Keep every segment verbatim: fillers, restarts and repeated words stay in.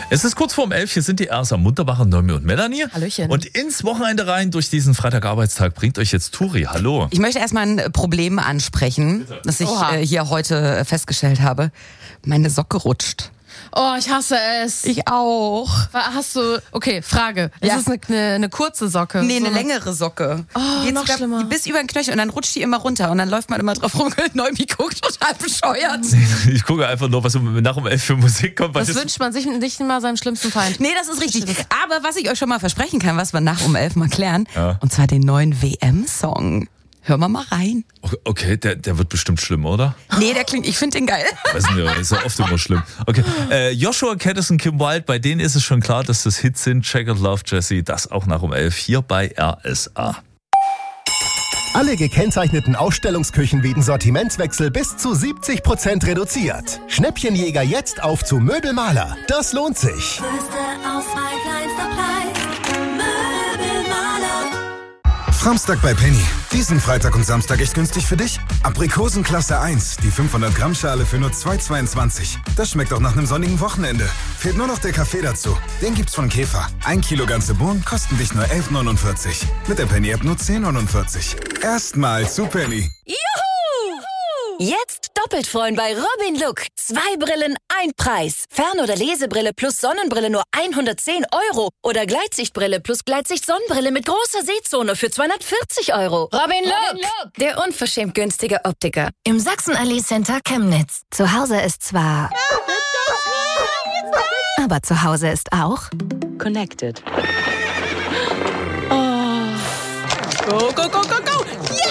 Es ist kurz vorm elf, hier sind die Erster Munterbacher, Noemi und Melanie. Hallöchen. Und ins Wochenende rein durch diesen Freitagarbeitstag bringt euch jetzt Turi. Hallo. Ich möchte erstmal ein Problem ansprechen, Bitte. das ich Oha. äh, hier heute festgestellt habe. Meine Socke rutscht. Oh, ich hasse es. Ich auch. Hast du, okay, Frage. Ja. Ist es eine, eine, eine kurze Socke? Nee, So eine längere Socke. Oh, Die geht noch sogar schlimmer. bis über den Knöchel und dann rutscht die immer runter und dann läuft man immer drauf rum. Noemi guckt total bescheuert. Ich gucke einfach nur, was nach um elf für Musik kommt. weil Das wünscht man sich nicht mal seinem schlimmsten Feind. Nee, das ist richtig. Aber was ich euch schon mal versprechen kann, was wir nach um elf mal klären, Ja. und zwar den neuen W M-Song. Hören wir mal rein. Okay, der, der wird bestimmt schlimm, oder? Nee, der klingt, ich finde den geil. Weiß nicht, ist ja oft immer schlimm. Okay, äh, Joshua Caddis und Kim Wilde, bei denen ist es schon klar, dass das Hits sind. Check It Love Jessie, das auch nach um elf hier bei R S A. Alle gekennzeichneten Ausstellungsküchen Sortimentswechsel bis zu siebzig Prozent reduziert. Schnäppchenjäger jetzt auf zu Möbelmaler. Das lohnt sich. Größte Auswahl, kleinster Preis. Möbelmaler. Samstag bei Penny. Diesen Freitag und Samstag echt günstig für dich? Aprikosen Klasse eins, die fünfhundert Gramm Schale für nur zwei Euro zweiundzwanzig. Das schmeckt auch nach einem sonnigen Wochenende. Fehlt nur noch der Kaffee dazu. Den gibt's von Käfer. Ein Kilo ganze Bohnen kosten dich nur elf Euro neunundvierzig. Mit der Penny-App nur zehn Euro neunundvierzig. Erstmal zu Penny. Jetzt doppelt freuen bei Robin Look. Zwei Brillen, ein Preis. Fern- oder Lesebrille plus Sonnenbrille nur hundertzehn Euro. Oder Gleitsichtbrille plus Gleitsicht-Sonnenbrille mit großer Sehzone für zweihundertvierzig Euro. Robin Look, der unverschämt günstige Optiker. Im Sachsenallee Center Chemnitz. Zu Hause ist zwar... Aber zu Hause ist auch... Connected. Go, go, go, go, go!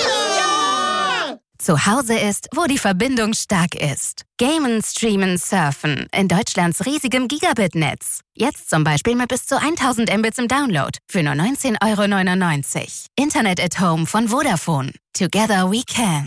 Zu Hause ist, wo die Verbindung stark ist. Gamen, Streamen, Surfen in Deutschlands riesigem Gigabit-Netz. Jetzt zum Beispiel mit bis zu tausend Mbits im Download für nur neunzehn Euro neunundneunzig. Internet at Home von Vodafone. Together we can.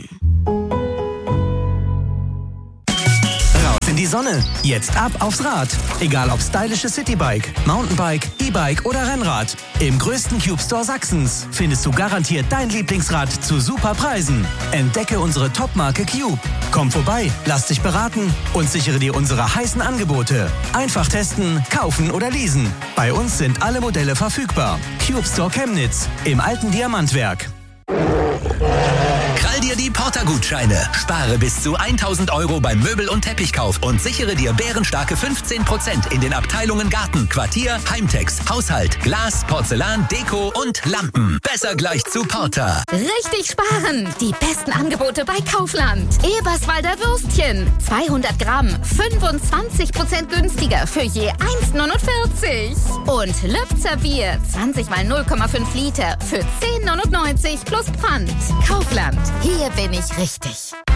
In die Sonne. Jetzt ab aufs Rad. Egal ob stylische Citybike, Mountainbike, E-Bike oder Rennrad. Im größten Cube Store Sachsens findest du garantiert dein Lieblingsrad zu super Preisen. Entdecke unsere Top-Marke Cube. Komm vorbei, lass dich beraten und sichere dir unsere heißen Angebote. Einfach testen, kaufen oder leasen. Bei uns sind alle Modelle verfügbar. Cube Store Chemnitz im alten Diamantwerk. Krall dir die Porter-Gutscheine. Spare bis zu tausend Euro beim Möbel- und Teppichkauf und sichere dir bärenstarke fünfzehn Prozent in den Abteilungen Garten, Quartier, Heimtex, Haushalt, Glas, Porzellan, Deko und Lampen. Besser gleich zu Porter. Richtig sparen! Die besten Angebote bei Kaufland. Eberswalder Würstchen. zweihundert Gramm. fünfundzwanzig Prozent günstiger für je eins Euro neunundvierzig. Und Lübzer Bier. zwanzig mal null Komma fünf Liter für zehn Euro neunundneunzig plus Pfand. Kaufland. Hier bin ich richtig.